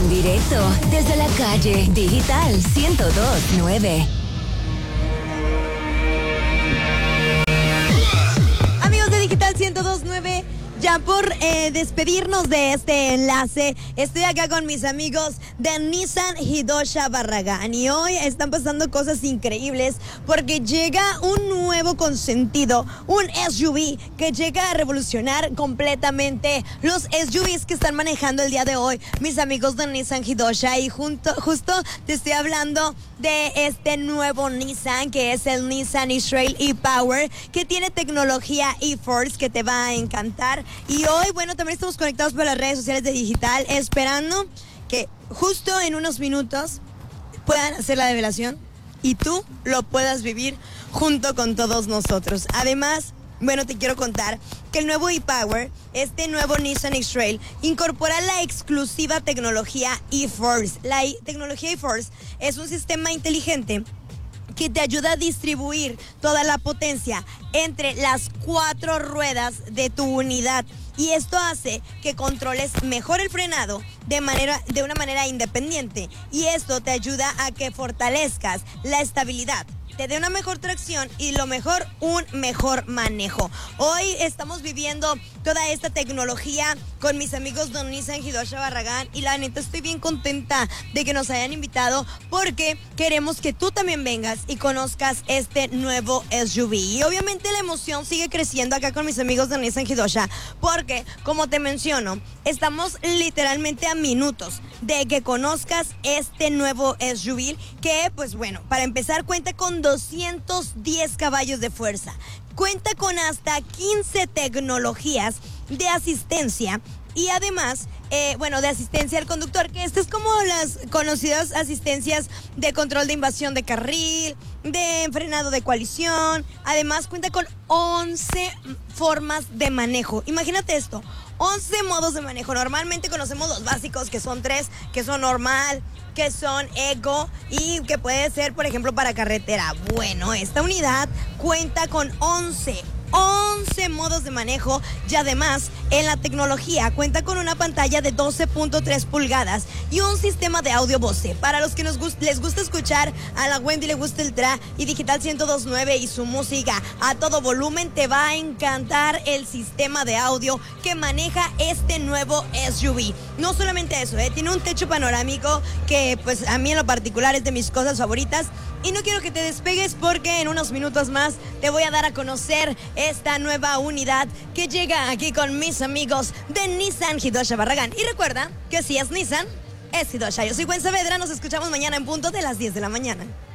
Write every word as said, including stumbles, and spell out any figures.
En directo desde la calle Digital ciento dos punto nueve. Amigos de Digital ciento dos punto nueve, ya por eh, despedirnos de este enlace, estoy acá con mis amigos de Nissan Hidosha Barragán y hoy están pasando cosas increíbles porque llega un nuevo consentido, un S U V que llega a revolucionar completamente los S U Vs que están manejando el día de hoy mis amigos de Nissan Hidosha, y junto, justo te estoy hablando de este nuevo Nissan que es el Nissan X-Trail e-Power, que tiene tecnología e-Force que te va a encantar. Y hoy, bueno, también estamos conectados por las redes sociales de Digital, esperando que justo en unos minutos puedan hacer la revelación y tú lo puedas vivir junto con todos nosotros. Además, bueno, te quiero contar que el nuevo e-Power, este nuevo Nissan X-Trail, incorpora la exclusiva tecnología e-Force. La i- tecnología e-Force es un sistema inteligente que te ayuda a distribuir toda la potencia entre las cuatro ruedas de tu unidad. Y esto hace que controles mejor el frenado de manera, de una manera independiente. Y esto te ayuda a que fortalezcas la estabilidad, te dé una mejor tracción y lo mejor, un mejor manejo. Hoy estamos viviendo toda esta tecnología con mis amigos de Nissan Hidosha Barragán y la neta estoy bien contenta de que nos hayan invitado porque queremos que tú también vengas y conozcas este nuevo S U V. Y obviamente la emoción sigue creciendo acá con mis amigos de Nissan Hidosha porque, como te menciono, estamos literalmente a minutos de que conozcas este nuevo S U V que, pues bueno, para empezar cuenta con doscientos diez caballos de fuerza. Cuenta con hasta quince tecnologías de asistencia y además, eh, bueno, de asistencia al conductor, que estas es como las conocidas asistencias de control de invasión de carril, de frenado de coalición. Además cuenta con once formas de manejo. Imagínate esto, once modos de manejo. Normalmente conocemos los básicos, que son tres, que son normal, que son eco y que puede ser, por ejemplo, para carretera. Bueno, esta unidad cuenta con once modos de manejo y además en la tecnología cuenta con una pantalla de doce punto tres pulgadas y un sistema de audio Bose. Para los que nos gust- les gusta escuchar a la Wendy, le gusta el Tra y Digital ciento dos punto nueve y su música a todo volumen, te va a encantar el sistema de audio que maneja este nuevo S U V. No solamente eso, ¿eh? Tiene un techo panorámico que pues a mí en lo particular es de mis cosas favoritas. Y no quiero que te despegues porque en unos minutos más te voy a dar a conocer esta nueva unidad que llega aquí con mis amigos de Nissan Hidosha Barragán. Y recuerda que si es Nissan, es Hidosha. Yo soy Gwen Saavedra, nos escuchamos mañana en punto de las diez de la mañana.